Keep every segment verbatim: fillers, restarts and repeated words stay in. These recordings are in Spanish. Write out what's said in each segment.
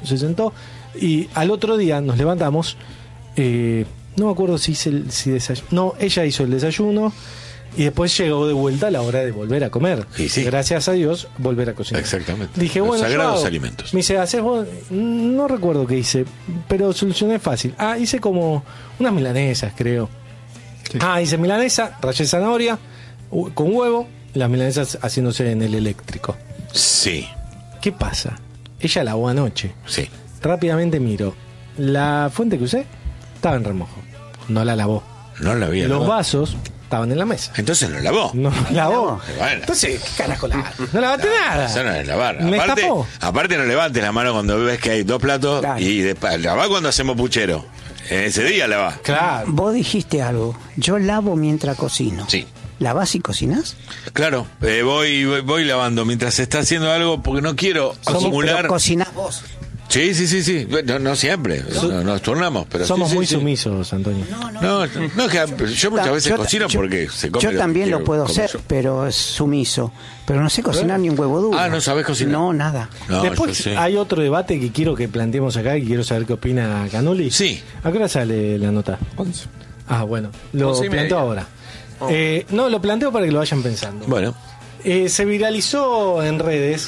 se sentó y al otro día nos levantamos, eh, no me acuerdo si hice el si desayuno, no, ella hizo el desayuno y después llegó de vuelta a la hora de volver a comer. Y sí. Gracias a Dios, volver a cocinar. Exactamente. Dije, Los bueno, sagrados yo hago. alimentos. Me dice, ¿haces vos? No recuerdo qué hice, pero solucioné fácil. Ah, hice como unas milanesas, creo. Sí. Ah, hice milanesa, rallé zanahoria con huevo, las milanesas haciéndose en el eléctrico. Sí. ¿Qué pasa? Ella lavó anoche. Sí. Rápidamente miro. La fuente que usé estaba en remojo. No la lavó. No la había Los lavado. vasos estaban en la mesa. Entonces no lavó. No lavó. Bueno. Entonces, ¿qué carajo la? No lavaste No, nada. Eso no es lavar. Me Aparte, tapó. aparte no levantes la mano cuando ves que hay dos platos. Claro. Y después lavá cuando hacemos puchero. En ese día lavá. Claro. Vos dijiste algo. Yo lavo mientras cocino. Sí. ¿Lavás y cocinás? Claro, eh, voy, voy voy lavando mientras se está haciendo algo porque no quiero Somos- acumular. pero cocinás vos. Sí, sí, sí, sí. No, no siempre. No, nos turnamos, pero Somos sí, sí, muy sí. sumisos, Antonio. No, no. No, no, que yo muchas veces Yo- cocino yo- porque se come. Yo también lo que puedo como hacer, yo. pero es sumiso. Pero no sé cocinar ni un huevo duro. Ah, ¿no sabés cocinar? No, nada. No, Después yo sí. hay otro debate que quiero que planteemos acá y quiero saber qué opina Canuli. Sí. ¿A qué hora sale la nota? once. Ah, bueno, lo Once y planteo media. ahora. Oh. Eh, no, lo planteo para que lo vayan pensando. Bueno, Eh, se viralizó en redes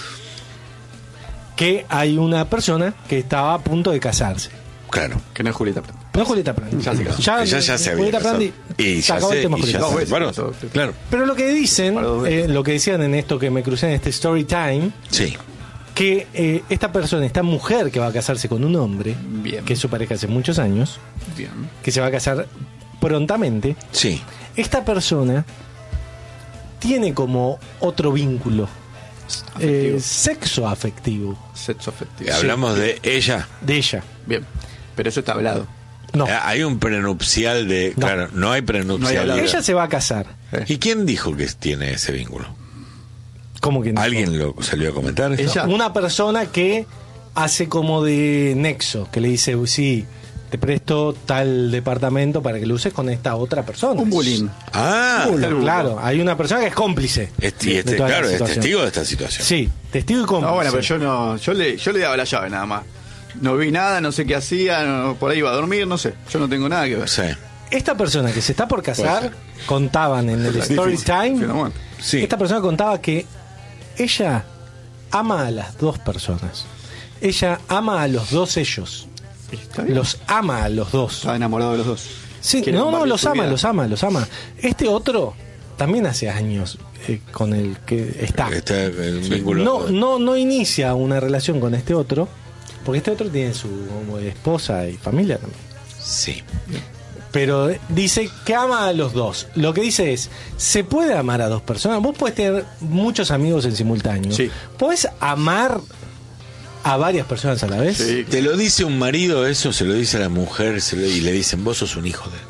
que hay una persona que estaba a punto de casarse. claro. Que no es Julieta Prandi. No Julieta Prandi. Ya se casó. Ella ya se había Julieta casado. Prandi. Y se ya acabó sé, el tema y Julieta ya No, Prandi. sé. Bueno, eso- claro. Pero lo que dicen, Para dos veces. eh, lo que decían en esto que me crucé en este story time, Sí. que eh, esta persona, esta mujer que va a casarse con un hombre, Bien. que es su pareja hace muchos años, Bien. que se va a casar prontamente, Sí. esta persona tiene como otro vínculo, Afectivo. eh, sexo afectivo Sexo afectivo. Eh, Hablamos de ella. de ella. Bien. Pero eso está hablado. No, Eh, Hay un prenupcial de. No. Claro, no hay No prenupcial. hay hablado. ella se va a casar. ¿Y quién dijo que tiene ese vínculo? ¿Cómo que no? ¿Alguien lo salió a comentar? eso? Ella. Una persona que hace como de nexo, que le dice, "Uy, sí, te presto tal departamento para que lo uses con esta otra persona". Un bullying. Ah, Bulo, Está el bulo. claro, hay una persona que es cómplice. este, y de este, toda la claro, es situación. testigo de esta situación. Sí, testigo y cómplice. No, bueno, pero yo no. Yo le, yo le daba la llave nada más. No vi nada, no sé qué hacía, no- por ahí iba a dormir, no sé. Yo no tengo nada que ver. Sí. Esta persona que se está por casar, Puede contaban en el Es story difícil. time, Sí, no, bueno. Sí. esta persona contaba que ella ama a las dos personas. Ella ama a los dos ellos. Está bien. Los ama a los dos. Estaba enamorado de los dos. Sí, Quiere no, no, compartir los su ama, vida. los ama, los ama. Este otro también hace años eh, con el que está. Está el vínculo. No, no, no inicia una relación con este otro, porque este otro tiene su como, esposa y familia también. Sí. Pero eh, dice que ama a los dos. Lo que dice es, ¿se puede amar a dos personas? Vos podés tener muchos amigos en simultáneo. Sí. ¿Podés amar a varias personas a la vez? Sí. Te lo dice un marido, eso se lo dice a la mujer se lo- y le dicen, vos sos un hijo de él.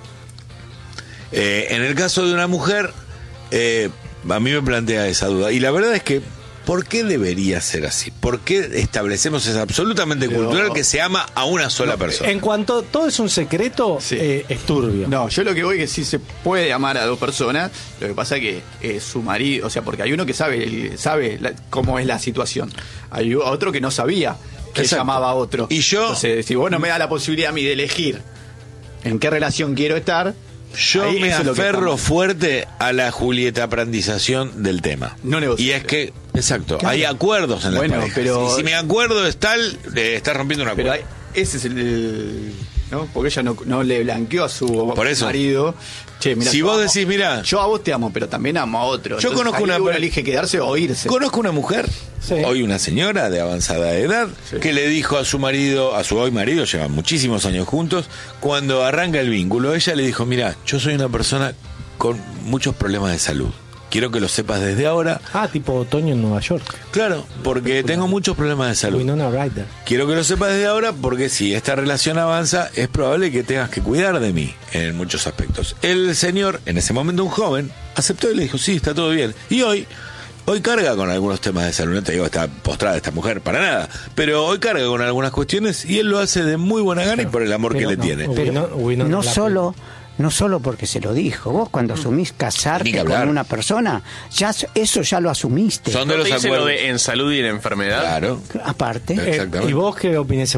Eh, en el caso de una mujer, eh, a mí me plantea esa duda. Y la verdad es que, ¿por qué debería ser así? ¿Por qué establecemos es absolutamente Pero- cultural que se ama a una sola persona? En cuanto todo es un secreto, Sí. eh, es turbio. No, yo lo que voy es que sí se puede amar a dos personas, lo que pasa es que eh, su marido, o sea, porque hay uno que sabe el- sabe la- cómo es la situación, hay otro que no sabía que Exacto. llamaba a otro. Y yo- Entonces, si vos no me das la posibilidad a mí de elegir en qué relación quiero estar, Yo ahí me eso es lo que está aferro mal. fuerte a la Julieta aprendización del tema. No negociable. Y es que, exacto, hay acuerdos en la Bueno, pareja. pero- Y si mi acuerdo es tal, eh, estás rompiendo un Pero acuerdo. hay- ese es el, el- ¿no? Porque ella no, no le blanqueó a su Por eso. marido. Che, mirá, Si yo vos amo- decís, mirá, yo a vos te amo, pero también amo a otro. Yo Entonces, conozco ahí una- uno elige quedarse o irse. Conozco una mujer, Sí. hoy una señora de avanzada edad, Sí. que le dijo a su marido, a su hoy marido, llevan muchísimos años juntos, cuando arranca el vínculo, ella le dijo, mira, yo soy una persona con muchos problemas de salud. Quiero que lo sepas desde ahora. Ah, tipo otoño en Nueva York. Claro, porque tengo muchos problemas de salud. Winona Ryder. Quiero que lo sepas desde ahora porque si esta relación avanza es probable que tengas que cuidar de mí en muchos aspectos. El señor, en ese momento un joven, aceptó y le dijo, sí, está todo bien. Y hoy, hoy carga con algunos temas de salud. No te digo está postrada esta mujer, para nada. Pero hoy carga con algunas cuestiones y él lo hace de muy buena gana y por el amor Pero que le no, tiene. Winona- Pero Winona no Ryder. solo no solo porque se lo dijo. Vos cuando asumís Ni casarte que con hablar. una persona, ya eso ya lo asumiste. Son de ¿No los te dice lo acuerdos. de en salud y en enfermedad? Claro. Aparte. Eh, Exactamente. ¿Y vos qué opinás?